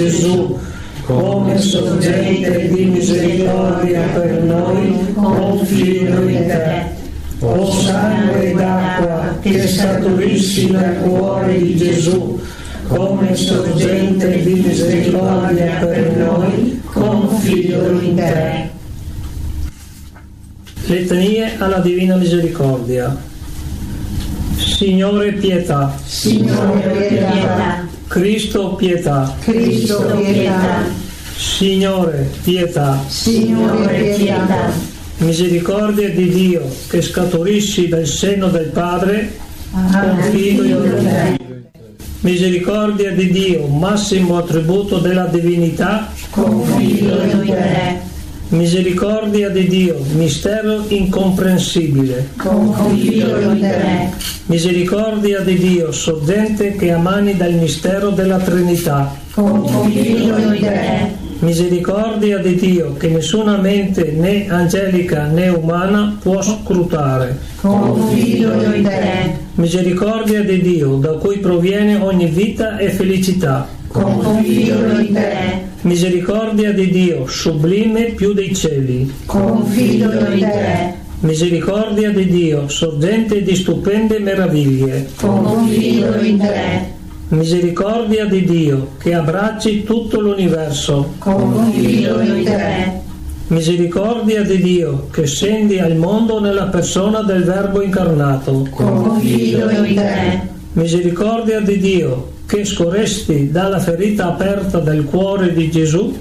Gesù, come sorgente di misericordia per noi, confido in te. O sangue d'acqua che scaturisci dal cuore di Gesù, come sorgente di misericordia per noi, confido in te. Litanie alla Divina Misericordia. Signore pietà. Signore pietà. Cristo pietà. Cristo pietà. Signore pietà. Signore pietà. Misericordia di Dio che scaturisci dal seno del Padre, confido in te. Misericordia di Dio, massimo attributo della divinità, confido in te. Misericordia di Dio, mistero incomprensibile, confido in te. Misericordia di Dio, sorgente che emani dal mistero della Trinità, confido in te. Misericordia di Dio che nessuna mente né angelica né umana può scrutare, confido in te. Misericordia di Dio da cui proviene ogni vita e felicità, confido in te. Misericordia di Dio sublime più dei cieli, confido in te. Misericordia di Dio sorgente di stupende meraviglie, confido in te. Misericordia di Dio che abbracci tutto l'universo, confido in te. Misericordia di Dio che scendi al mondo nella persona del Verbo incarnato, confido in te. Misericordia di Dio che scorresti dalla ferita aperta del cuore di Gesù,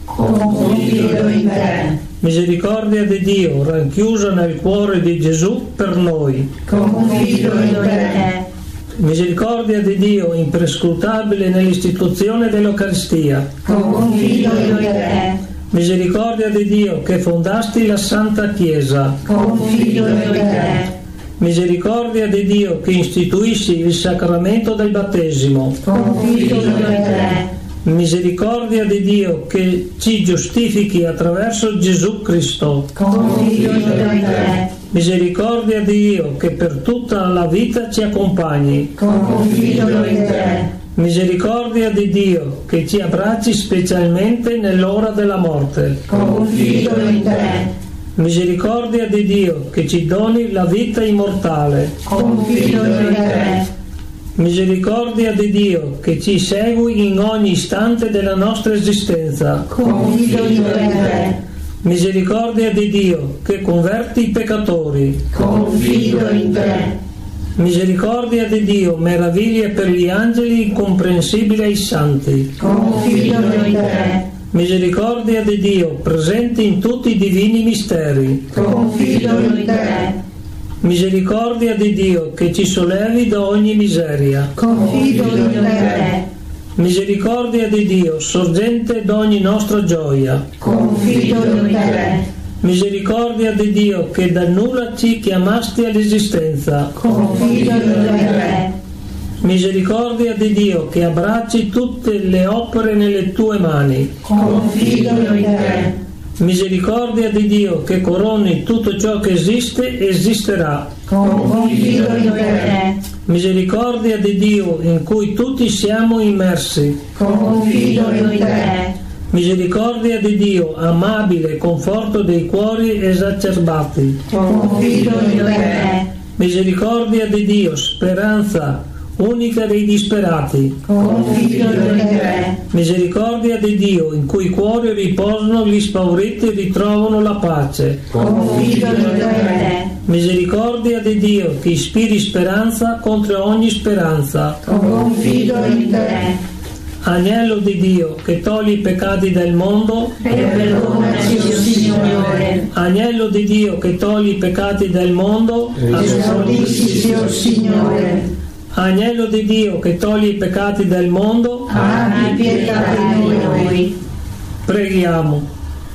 confido in te. Misericordia di Dio ranchiusa nel cuore di Gesù per noi, confido in te. Misericordia di Dio imprescrutabile nell'istituzione dell'Eucaristia, confido in te. Misericordia di Dio che fondasti la Santa Chiesa, confido in te. Misericordia di Dio che istituisci il sacramento del battesimo, confido in te. Misericordia di Dio che ci giustifichi attraverso Gesù Cristo, confido in te. Misericordia di Dio che per tutta la vita ci accompagni, confido in te. Misericordia di Dio che ci abbracci specialmente nell'ora della morte, confido in te. Misericordia di Dio che ci doni la vita immortale, confido in te. Misericordia di Dio che ci segui in ogni istante della nostra esistenza, confido in te. Misericordia di Dio che converti i peccatori, confido in te. Misericordia di Dio, meraviglie per gli angeli incomprensibili ai santi, confido in te. Misericordia di Dio, presente in tutti i divini misteri, confido in te. Misericordia di Dio che ci sollevi da ogni miseria, confido in te. Misericordia di Dio, sorgente d'ogni nostra gioia, confido in te. Misericordia di Dio che da nulla ci chiamasti all'esistenza, confido in te. Misericordia di Dio che abbracci tutte le opere nelle tue mani, confido in te. Misericordia di Dio che coroni tutto ciò che esiste e esisterà, confido in te. Misericordia di Dio in cui tutti siamo immersi, confido in te. Misericordia di Dio, amabile conforto dei cuori esacerbati, confido in te. Misericordia di Dio, speranza unica dei disperati, confido in te. Misericordia di Dio in cui i cuori riposano, gli spauriti ritrovano la pace, confido in te. Misericordia di Dio che ispiri speranza contro ogni speranza, confido in te. Agnello di Dio che togli i peccati del mondo, perdonaci, o Signore. Agnello di Dio che togli i peccati del mondo, esaudisci, o Signore. Agnello di Dio che togli i peccati del mondo, abbi pietà di noi. Preghiamo.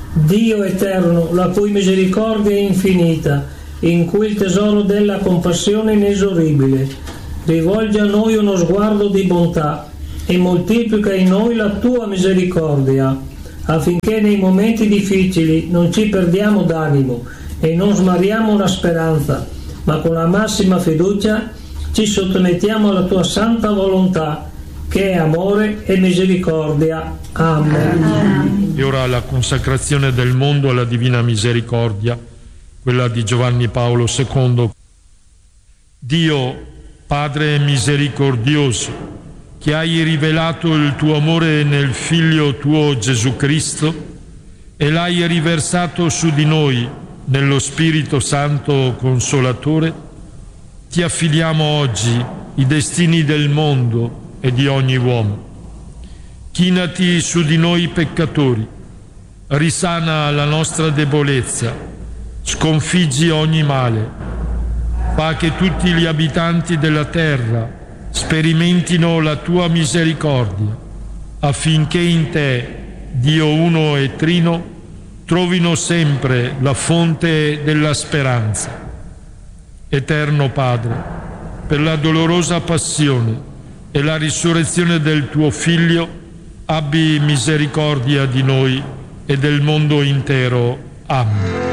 Dio eterno, la cui misericordia è infinita, in cui il tesoro della compassione è inesauribile, rivolge a noi uno sguardo di bontà e moltiplica in noi la tua misericordia, affinché nei momenti difficili non ci perdiamo d'animo e non smariamo la speranza, ma con la massima fiducia ci sottomettiamo alla tua santa volontà che è amore e misericordia. Amen. E ora la consacrazione del mondo alla Divina Misericordia, quella di Giovanni Paolo II. Dio, Padre misericordioso, che hai rivelato il tuo amore nel Figlio tuo Gesù Cristo e l'hai riversato su di noi nello Spirito Santo Consolatore, ti affidiamo oggi i destini del mondo e di ogni uomo. Chinati su di noi peccatori, risana la nostra debolezza, sconfiggi ogni male, fa che tutti gli abitanti della terra sperimentino la tua misericordia, affinché in te, Dio uno e trino, trovino sempre la fonte della speranza. Eterno Padre, per la dolorosa passione e la risurrezione del tuo Figlio, abbi misericordia di noi e del mondo intero. Amen.